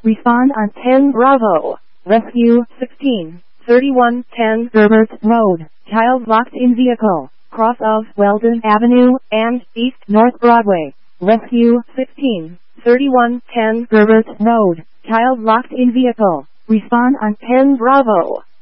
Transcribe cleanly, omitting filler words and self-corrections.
Respond on 10 Bravo. Rescue 16, 3110 Gerbert Road. Child locked in vehicle. Cross of Weldon Avenue and East North Broadway. Rescue 16, 3110 Gerbert Road. Child locked in vehicle. Respond on 10 Bravo.